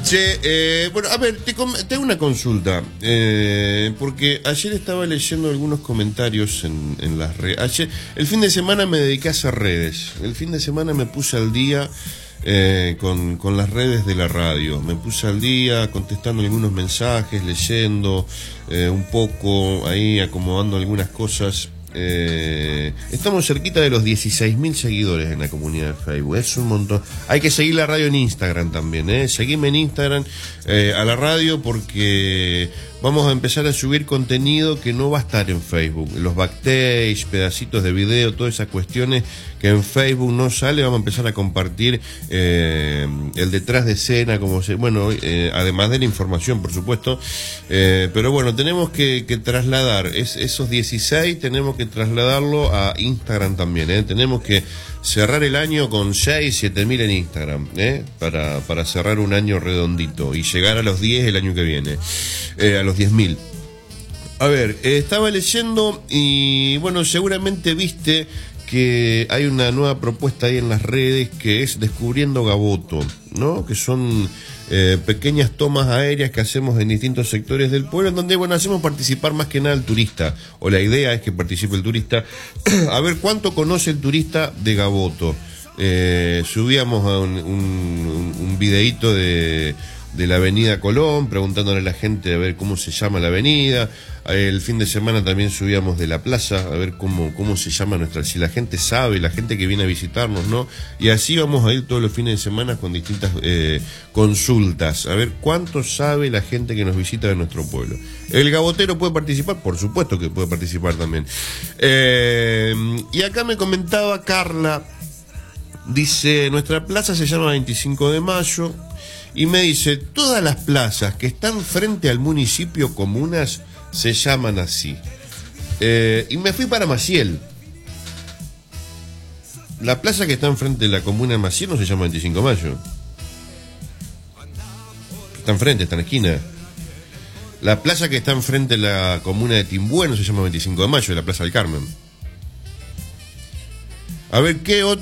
Che, bueno, a ver, te hago una consulta, porque ayer estaba leyendo algunos comentarios en las redes. El fin de semana me dediqué a hacer redes. El fin de semana me puse al día con las redes de la radio. Me puse al día contestando algunos mensajes, leyendo un poco, ahí acomodando algunas cosas. Estamos cerquita de los 16.000 seguidores en la comunidad de Facebook. Es un montón. Hay que seguir la radio en Instagram también, Seguime en Instagram a la radio, porque vamos a empezar a subir contenido que no va a estar en Facebook. Los backstage, pedacitos de video, todas esas cuestiones que en Facebook no sale, vamos a empezar a compartir el detrás de escena, además de la información, por supuesto, pero bueno, tenemos que trasladar esos 16, tenemos que trasladarlo a Instagram también, tenemos que cerrar el año con 6-7 mil en Instagram, para cerrar un año redondito y llegar a los 10 el año que viene, a los 10.000. A ver, estaba leyendo y bueno, seguramente viste que hay una nueva propuesta ahí en las redes que es Descubriendo Gaboto, ¿no? Que son pequeñas tomas aéreas que hacemos en distintos sectores del pueblo, en donde, bueno, hacemos participar más que nada al turista, o la idea es que participe el turista, a ver cuánto conoce el turista de Gaboto. Subíamos a un videíto de la avenida Colón, preguntándole a la gente a ver cómo se llama la avenida. El fin de semana también subíamos de la plaza, a ver cómo se llama si la gente sabe, la gente que viene a visitarnos, ¿no? Y así vamos a ir todos los fines de semana con distintas consultas, a ver cuánto sabe la gente que nos visita de nuestro pueblo. ¿El gabotero puede participar? Por supuesto que puede participar también. Y acá me comentaba Carla, dice, nuestra plaza se llama 25 de Mayo, y me dice, todas las plazas que están frente al municipio, comunas, se llaman así. Y me fui para Maciel. La plaza que está enfrente de la comuna de Maciel no se llama 25 de Mayo. Está enfrente, está en la esquina. La plaza que está enfrente de la comuna de Timbueno se llama 25 de Mayo, la Plaza del Carmen. A ver, ¿qué otro?